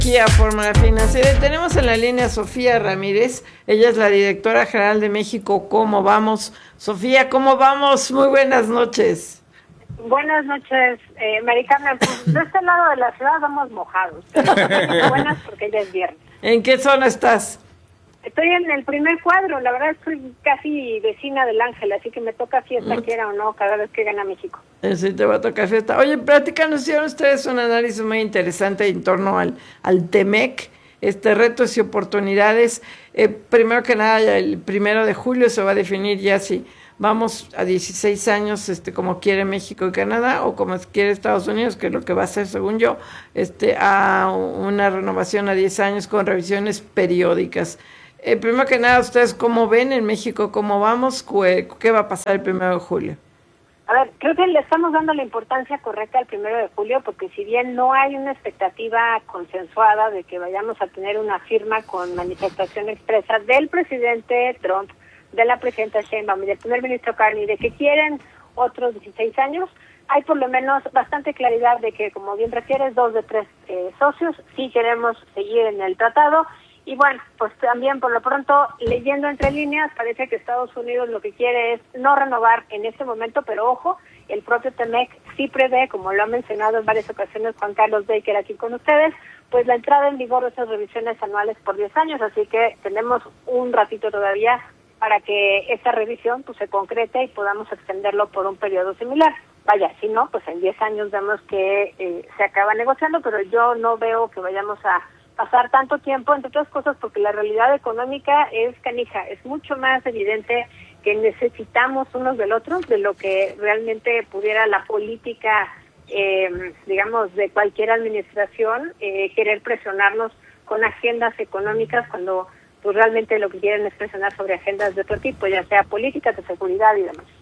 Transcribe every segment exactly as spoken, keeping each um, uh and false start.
Kia Fórmula Financiera. Tenemos en la línea a Sofía Ramírez, ella es la directora general de México ¿Cómo vamos? Sofía, ¿cómo vamos? Muy buenas noches. Buenas noches, eh, Mari Carmen. Pues de este lado de la ciudad vamos mojados, pero buenas porque ya es viernes. ¿En qué zona estás? Estoy en el primer cuadro, la verdad estoy casi vecina del Ángel, así que me toca fiesta, mm. quiera o no, cada vez que gana México. Sí, te va a tocar fiesta. Oye, platícanos, hicieron ustedes un análisis muy interesante en torno al, al T-MEC, este retos y oportunidades. Eh, primero que nada, el primero de julio se va a definir ya si vamos a dieciséis años, este, como quiere México y Canadá, o como quiere Estados Unidos, que es lo que va a hacer, según yo, este, a una renovación a diez años con revisiones periódicas. Eh, primero que nada, ¿ustedes cómo ven en México, cómo vamos? ¿Qué va a pasar el primero de julio? A ver, creo que le estamos dando la importancia correcta al primero de julio, porque si bien no hay una expectativa consensuada de que vayamos a tener una firma con manifestación expresa del presidente Trump, de la presidenta Sheinbaum y del primer ministro Carney, de que quieren otros dieciséis años, hay por lo menos bastante claridad de que, como bien refieres, dos de tres eh, socios sí queremos seguir en el tratado. Y bueno, pues también por lo pronto, leyendo entre líneas, parece que Estados Unidos lo que quiere es no renovar en este momento, pero ojo, el propio T-MEC sí prevé, como lo ha mencionado en varias ocasiones Juan Carlos Baker aquí con ustedes, pues la entrada en vigor de esas revisiones anuales por diez años, así que tenemos un ratito todavía para que esta revisión pues se concrete y podamos extenderlo por un periodo similar. Vaya, si no, pues en diez años vemos que eh, se acaba negociando, pero yo no veo que vayamos a pasar tanto tiempo, entre otras cosas porque la realidad económica es canija, es mucho más evidente que necesitamos unos del otro de lo que realmente pudiera la política, eh, digamos, de cualquier administración, eh, querer presionarnos con agendas económicas cuando pues realmente lo que quieren es presionar sobre agendas de otro tipo, ya sea políticas de seguridad y demás.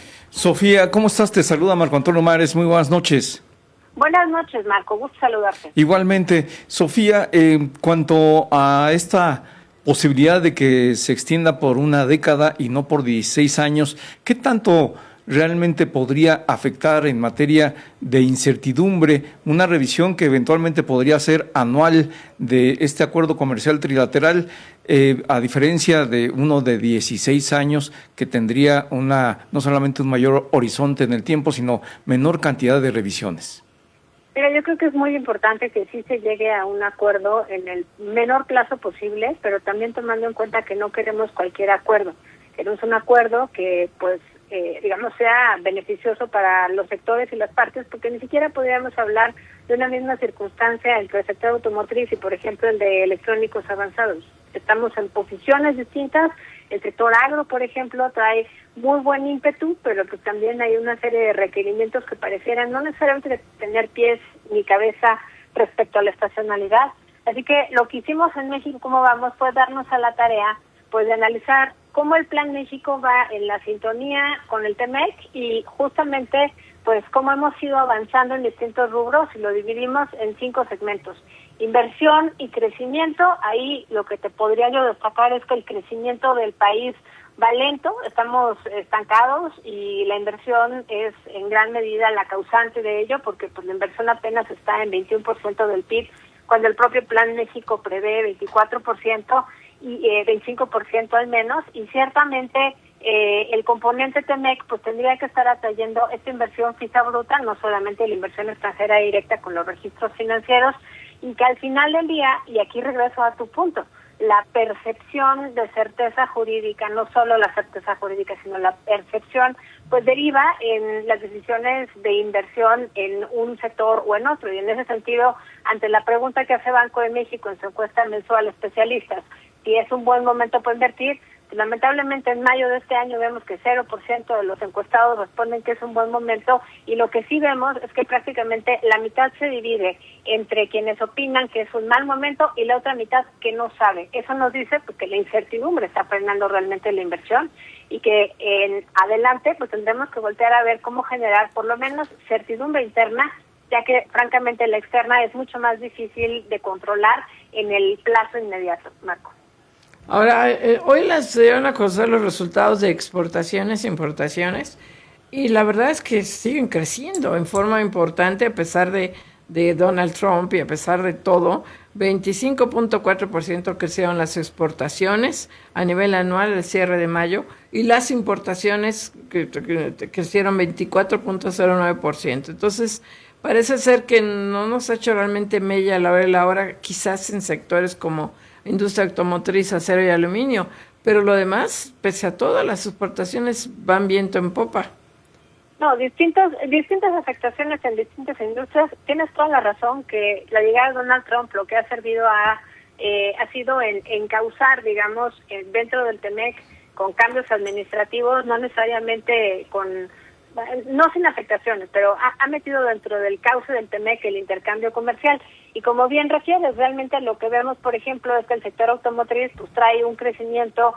Sofía, ¿cómo estás? Te saluda Marco Antonio Mares, muy buenas noches. Buenas noches, Marco, gusto saludarte. Igualmente. Sofía, en cuanto a esta posibilidad de que se extienda por una década y no por dieciséis años, ¿qué tanto realmente podría afectar en materia de incertidumbre una revisión que eventualmente podría ser anual de este acuerdo comercial trilateral, eh, a diferencia de uno de dieciséis años que tendría una no solamente un mayor horizonte en el tiempo, sino menor cantidad de revisiones? Mira, yo creo que es muy importante que sí se llegue a un acuerdo en el menor plazo posible, pero también tomando en cuenta que no queremos cualquier acuerdo. Queremos un acuerdo que, pues, eh, digamos, sea beneficioso para los sectores y las partes, porque ni siquiera podríamos hablar de una misma circunstancia entre el sector automotriz y, por ejemplo, el de electrónicos avanzados. Estamos en posiciones distintas. El sector agro, por ejemplo, trae muy buen ímpetu, pero pues también hay una serie de requerimientos que parecieran no necesariamente tener pies ni cabeza respecto a la estacionalidad. Así que lo que hicimos en México, ¿Cómo vamos?, fue darnos a la tarea pues de analizar cómo el Plan México va en la sintonía con el T-MEC y justamente pues cómo hemos ido avanzando en distintos rubros y lo dividimos en cinco segmentos. Inversión y crecimiento, ahí lo que te podría yo destacar es que el crecimiento del país va lento, estamos estancados y la inversión es en gran medida la causante de ello porque pues la inversión apenas está en veintiuno por ciento del P I B, cuando el propio Plan México prevé veinticuatro por ciento y eh, veinticinco por ciento al menos, y ciertamente eh, el componente T-MEC pues tendría que estar atrayendo esta inversión fija bruta, no solamente la inversión extranjera directa con los registros financieros, y que al final del día, y aquí regreso a tu punto, la percepción de certeza jurídica, no solo la certeza jurídica, sino la percepción, pues deriva en las decisiones de inversión en un sector o en otro. Y en ese sentido, ante la pregunta que hace Banco de México en su encuesta mensual a especialistas, si es un buen momento para invertir, pues lamentablemente en mayo de este año vemos que cero por ciento de los encuestados responden que es un buen momento, y lo que sí vemos es que prácticamente la mitad se divide entre quienes opinan que es un mal momento y la otra mitad que no sabe. Eso nos dice pues, que la incertidumbre está frenando realmente la inversión y que en adelante pues tendremos que voltear a ver cómo generar por lo menos certidumbre interna, ya que francamente la externa es mucho más difícil de controlar en el plazo inmediato, Marco. Ahora, eh, hoy las dieron a conocer los resultados de exportaciones e importaciones y la verdad es que siguen creciendo en forma importante a pesar de, de Donald Trump y a pesar de todo, veinticinco punto cuatro por ciento crecieron las exportaciones a nivel anual al cierre de mayo y las importaciones que, que crecieron veinticuatro punto cero nueve por ciento. Entonces, parece ser que no nos ha hecho realmente mella a la hora de la hora, quizás en sectores como industria automotriz, acero y aluminio, pero lo demás, pese a todo, las exportaciones van viento en popa. No, distintas, distintas afectaciones en distintas industrias. Tienes toda la razón que la llegada de Donald Trump lo que ha servido a, eh, ha sido en, en causar, digamos, eh, dentro del TEMEC con cambios administrativos, no necesariamente con, no sin afectaciones, pero ha, ha metido dentro del cauce del TEMEC el intercambio comercial. Y como bien refieres, realmente lo que vemos, por ejemplo, es que el sector automotriz pues trae un crecimiento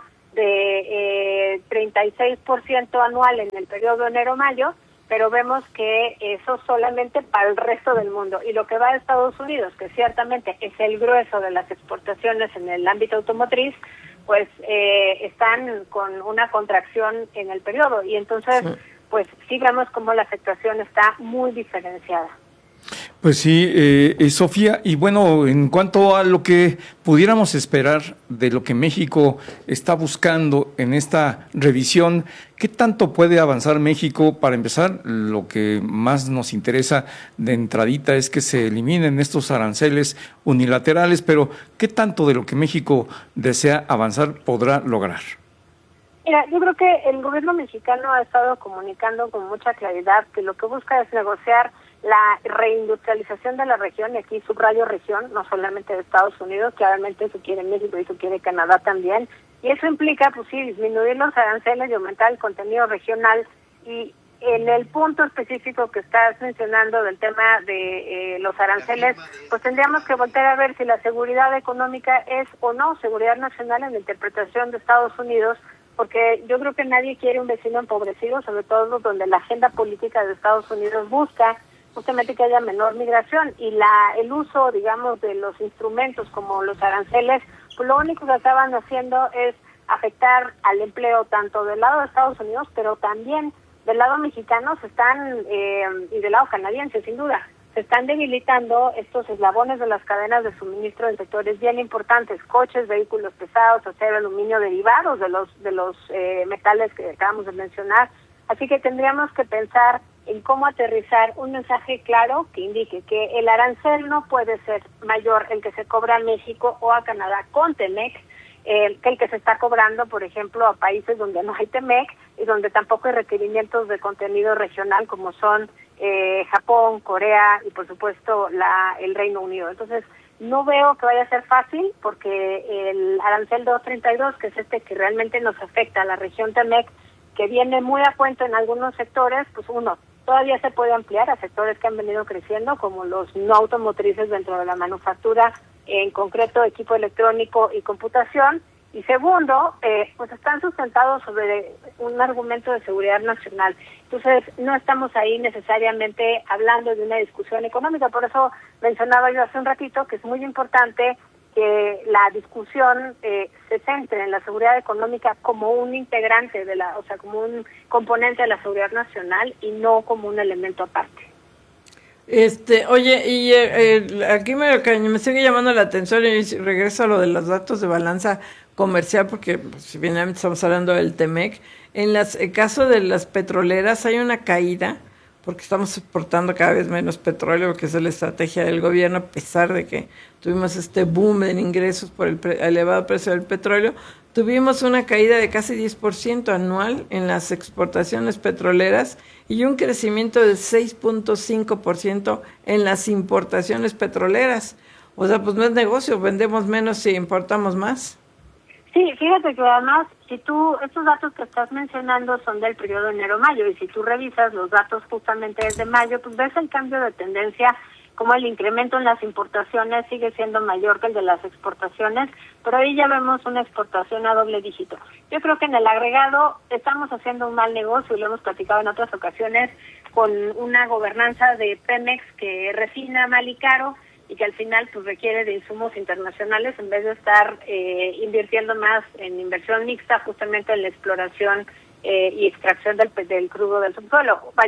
de eh, treinta y seis por ciento anual en el periodo enero-mayo, pero vemos que eso solamente para el resto del mundo. Y lo que va a Estados Unidos, que ciertamente es el grueso de las exportaciones en el ámbito automotriz, pues eh, están con una contracción en el periodo. Y entonces, sí. pues sí vemos como la afectación está muy diferenciada. Pues sí, eh, eh, Sofía, y bueno, en cuanto a lo que pudiéramos esperar de lo que México está buscando en esta revisión, ¿qué tanto puede avanzar México? Para empezar, lo que más nos interesa de entradita es que se eliminen estos aranceles unilaterales, pero ¿qué tanto de lo que México desea avanzar podrá lograr? Mira, yo creo que el gobierno mexicano ha estado comunicando con mucha claridad que lo que busca es negociar la reindustrialización de la región, y aquí subrayo región, no solamente de Estados Unidos, claramente eso quiere México y eso quiere Canadá también, y eso implica, pues sí, disminuir los aranceles y aumentar el contenido regional. Y en el punto específico que estás mencionando del tema de eh, los aranceles, pues tendríamos que volver a ver si la seguridad económica es o no seguridad nacional en la interpretación de Estados Unidos, porque yo creo que nadie quiere un vecino empobrecido, sobre todo donde la agenda política de Estados Unidos busca justamente que haya menor migración, y la el uso, digamos, de los instrumentos como los aranceles, pues lo único que acaban haciendo es afectar al empleo tanto del lado de Estados Unidos, pero también del lado mexicano se están, eh, y del lado canadiense, sin duda, se están debilitando estos eslabones de las cadenas de suministro en sectores bien importantes, coches, vehículos pesados, acero, aluminio, derivados de los de los eh, metales que acabamos de mencionar. Así que tendríamos que pensar en cómo aterrizar un mensaje claro que indique que el arancel no puede ser mayor el que se cobra a México o a Canadá con TEMEC, eh, que el que se está cobrando, por ejemplo, a países donde no hay TEMEC y donde tampoco hay requerimientos de contenido regional como son eh, Japón, Corea y por supuesto la el Reino Unido. Entonces, no veo que vaya a ser fácil porque el arancel doscientos treinta y dos, que es este que realmente nos afecta a la región TEMEC, que viene muy a cuento en algunos sectores, pues uno, todavía se puede ampliar a sectores que han venido creciendo, como los no automotrices dentro de la manufactura, en concreto equipo electrónico y computación. Y segundo, eh, pues están sustentados sobre un argumento de seguridad nacional. Entonces, no estamos ahí necesariamente hablando de una discusión económica. Por eso mencionaba yo hace un ratito que es muy importante que la discusión eh, se centre en la seguridad económica como un integrante de la, o sea, como un componente de la seguridad nacional y no como un elemento aparte. Este, oye, y eh, eh, aquí me, me sigue llamando la atención y regreso a lo de los datos de balanza comercial, porque pues, si bien estamos hablando del TEMEC, en las, el caso de las petroleras hay una caída, porque estamos exportando cada vez menos petróleo, que es la estrategia del gobierno, a pesar de que tuvimos este boom en ingresos por el pre- elevado precio del petróleo, tuvimos una caída de casi diez por ciento anual en las exportaciones petroleras y un crecimiento del seis punto cinco por ciento en las importaciones petroleras. O sea, pues no es negocio, vendemos menos si importamos más. Sí, fíjate que además, si tú, estos datos que estás mencionando son del periodo enero-mayo, y si tú revisas los datos justamente desde mayo, pues ves el cambio de tendencia, como el incremento en las importaciones sigue siendo mayor que el de las exportaciones, pero ahí ya vemos una exportación a doble dígito. Yo creo que en el agregado estamos haciendo un mal negocio, y lo hemos platicado en otras ocasiones, con una gobernanza de Pemex que refina mal y caro, y que al final pues requiere de insumos internacionales en vez de estar eh, invirtiendo más en inversión mixta, justamente en la exploración eh, y extracción del, del crudo del subsuelo. Vaya,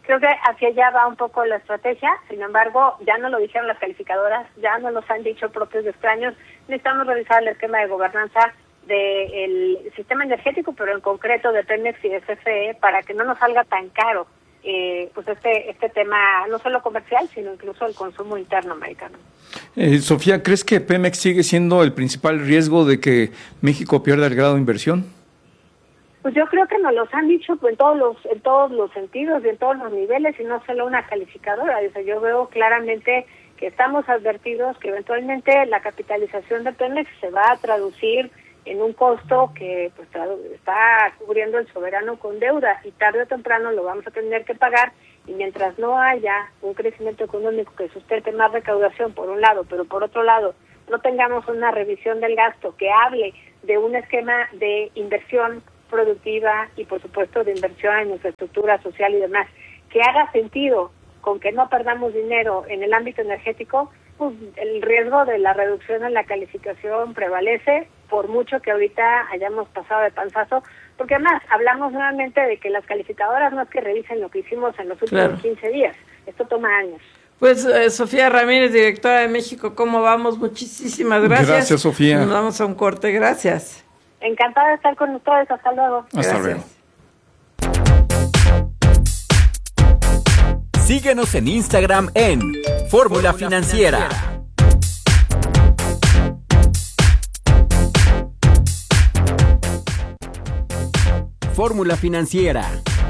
Creo que hacia allá va un poco la estrategia, sin embargo, ya no lo dijeron las calificadoras, ya no los han dicho propios extraños, necesitamos revisar el esquema de gobernanza del sistema energético, pero en concreto de Pemex y de C F E, para que no nos salga tan caro eh, pues este este tema, no solo comercial, sino incluso el consumo interno americano. Eh, Sofía, ¿crees que Pemex sigue siendo el principal riesgo de que México pierda el grado de inversión? Pues yo creo que nos los han dicho en todos los en todos los sentidos y en todos los niveles, y no solo una calificadora. O sea, yo veo claramente que estamos advertidos que eventualmente la capitalización de Pemex se va a traducir en un costo que pues está cubriendo el soberano con deuda, y tarde o temprano lo vamos a tener que pagar, y mientras no haya un crecimiento económico que sustente más recaudación por un lado, pero por otro lado no tengamos una revisión del gasto que hable de un esquema de inversión productiva y por supuesto de inversión en infraestructura social y demás, que haga sentido con que no perdamos dinero en el ámbito energético, pues el riesgo de la reducción en la calificación prevalece, por mucho que ahorita hayamos pasado de panzazo, porque además hablamos nuevamente de que las calificadoras no es que revisen lo que hicimos en los últimos claro. quince días, esto toma años. Pues eh, Sofía Ramírez, directora de México, ¿cómo vamos? Muchísimas gracias. Gracias, Sofía. Nos vamos a un corte, gracias. Encantada de estar con ustedes, hasta luego. Hasta luego. Síguenos en Instagram en Fórmula Financiera. Fórmula Financiera.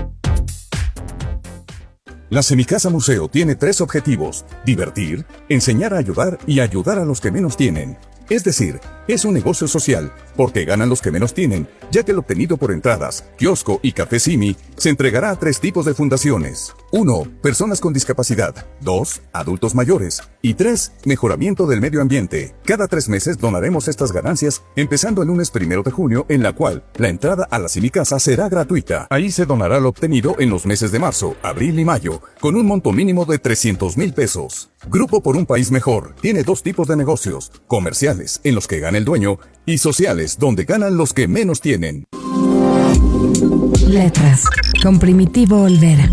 La Semicasa Museo tiene tres objetivos: divertir, enseñar a ayudar y ayudar a los que menos tienen. Es decir, es un negocio social, porque ganan los que menos tienen, ya que el obtenido por entradas, kiosco y café Simi se entregará a tres tipos de fundaciones. uno. Personas con discapacidad. dos. Adultos mayores. Y tres. Mejoramiento del medio ambiente. Cada tres meses donaremos estas ganancias, empezando el lunes primero de junio, en la cual la entrada a la Semicasa será gratuita. Ahí se donará lo obtenido en los meses de marzo, abril y mayo, con un monto mínimo de trescientos mil pesos. Grupo por un país mejor tiene dos tipos de negocios: comerciales, en los que gana el dueño, y sociales, donde ganan los que menos tienen. Letras, con Primitivo Olvera.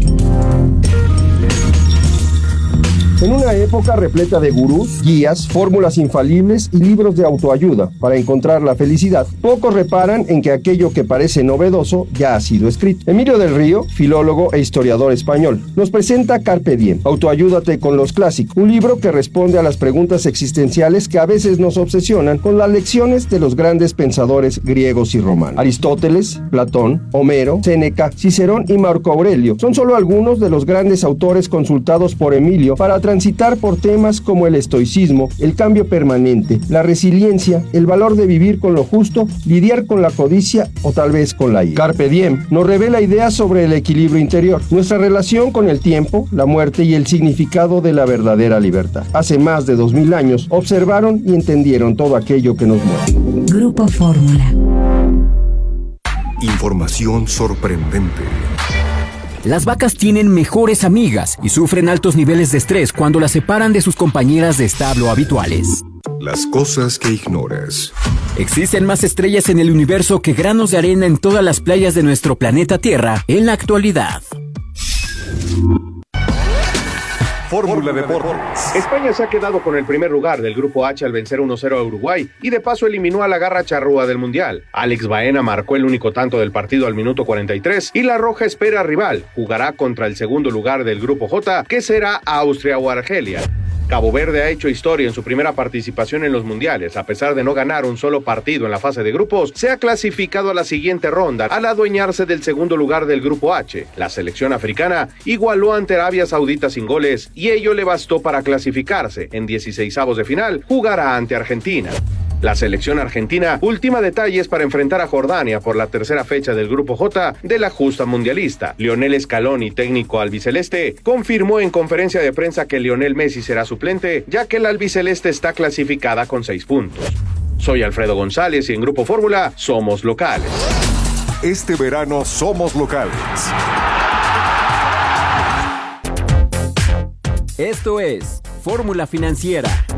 En una época repleta de gurús, guías, fórmulas infalibles y libros de autoayuda para encontrar la felicidad, pocos reparan en que aquello que parece novedoso ya ha sido escrito. Emilio del Río, filólogo e historiador español, nos presenta Carpe Diem, Autoayúdate con los clásicos, un libro que responde a las preguntas existenciales que a veces nos obsesionan con las lecciones de los grandes pensadores griegos y romanos. Aristóteles, Platón, Homero, Séneca, Cicerón y Marco Aurelio son solo algunos de los grandes autores consultados por Emilio para transitar por temas como el estoicismo, el cambio permanente, la resiliencia, el valor de vivir con lo justo, lidiar con la codicia o tal vez con la ira. Carpe Diem nos revela ideas sobre el equilibrio interior, nuestra relación con el tiempo, la muerte y el significado de la verdadera libertad. Hace más de dos mil años observaron y entendieron todo aquello que nos mueve. Grupo Fórmula. Información sorprendente. Las vacas tienen mejores amigas y sufren altos niveles de estrés cuando las separan de sus compañeras de establo habituales. Las cosas que ignoras. Existen más estrellas en el universo que granos de arena en todas las playas de nuestro planeta Tierra en la actualidad. Fórmula Deportes. España se ha quedado con el primer lugar del Grupo H al vencer uno cero a Uruguay y de paso eliminó a la garra charrúa del Mundial. Alex Baena marcó el único tanto del partido al minuto cuarenta y tres y la roja espera rival. Jugará contra el segundo lugar del Grupo J, que será Austria o Argelia. Cabo Verde ha hecho historia en su primera participación en los mundiales. A pesar de no ganar un solo partido en la fase de grupos, se ha clasificado a la siguiente ronda al adueñarse del segundo lugar del Grupo H. La selección africana igualó ante Arabia Saudita sin goles y ello le bastó para clasificarse. En dieciseisavos de final jugará ante Argentina. La selección argentina ultima detalles para enfrentar a Jordania por la tercera fecha del Grupo J de la justa mundialista. Lionel Scaloni, técnico albiceleste, confirmó en conferencia de prensa que Lionel Messi será suplente, ya que la albiceleste está clasificada con seis puntos. Soy Alfredo González y en Grupo Fórmula somos locales. Este verano somos locales. Esto es Fórmula Financiera.